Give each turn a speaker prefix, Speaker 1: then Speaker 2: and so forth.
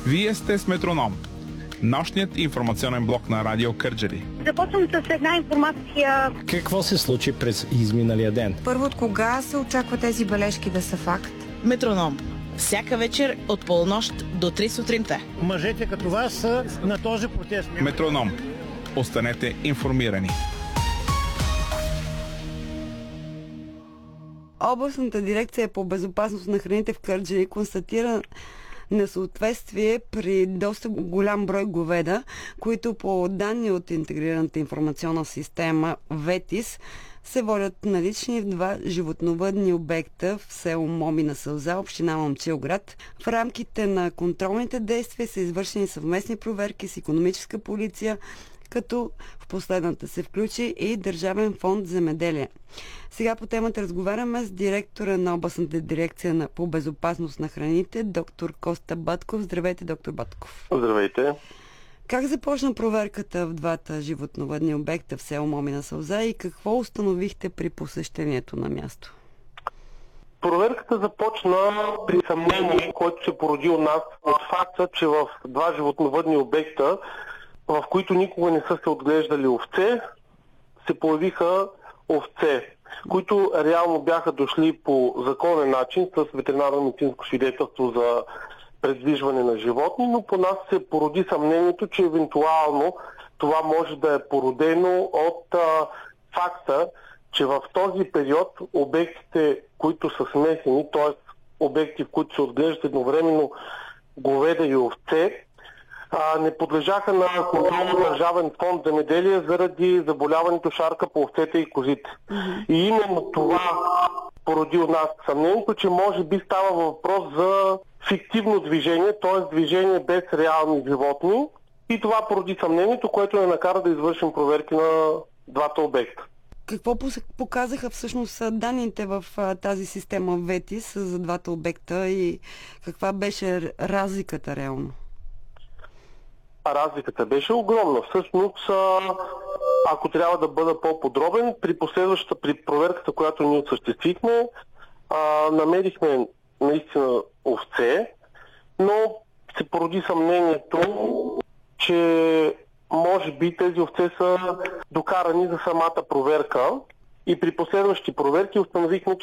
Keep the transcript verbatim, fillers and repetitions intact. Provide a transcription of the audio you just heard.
Speaker 1: Вие сте с Метроном, нощният информационен блок на Радио Кърджали.
Speaker 2: Започвам с една информация.
Speaker 3: Какво се случи през изминалия ден?
Speaker 4: Първо, от кога се очаква тези бележки да са факт?
Speaker 5: Метроном. Всяка вечер от полунощ до три сутринта.
Speaker 6: Мъжете като вас са на този протест.
Speaker 1: Метроном. Останете информирани.
Speaker 7: Областната дирекция по безопасност на храните в Кърджали констатира несъответствие при доста голям брой говеда, които по данни от интегрираната информационна система ВЕТИС се водят налични в два животновъдни обекта в село Момина сълза, община Момчилград. В рамките на контролните действия са извършени съвместни проверки с икономическа полиция, като в последната се включи и Държавен фонд земеделие. Сега по темата разговаряме с директора на областната дирекция на, по безопасност на храните, доктор Коста Батков. Здравейте, доктор Батков.
Speaker 8: Здравейте.
Speaker 7: Как започна проверката в двата животновъдни обекта в село Момина сълза и какво установихте при посещението на място?
Speaker 8: Проверката започна при съмнение, което се породи у нас от факта, че в два животновъдни обекта, в които никога не са се отглеждали овце, се появиха овце, които реално бяха дошли по законен начин с ветеринарно-медицинско свидетелство за предвижване на животни, но по нас се породи съмнението, че евентуално това може да е породено от а, факта, че в този период обектите, които са смесени, т.е. обекти, в които се отглеждат едновременно говеда и овце, а, не подлежаха на контрол на Държавен фонд земеделие заради заболяването шарка по овцете и козите. Mm-hmm. И именно това породи от нас съмнението, че може би става въпрос за фиктивно движение, т.е. движение без реални животни, и това породи съмнението, което не накара да извършим проверки на двата обекта.
Speaker 7: Какво показаха всъщност данните в тази система ВЕТИС за двата обекта и каква беше разликата реално?
Speaker 8: Разликата беше огромна. Всъщност, ако трябва да бъда по-подробен, при последващата, при проверката, която ние осъществихме, намерихме наистина овце, но се породи съмнението, че може би тези овце са докарани за самата проверка, и при последващи проверки установихме,